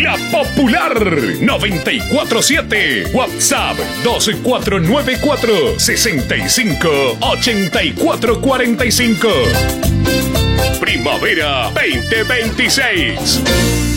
La Popular 947. WhatsApp 2494 65 84 45. Primavera 2026.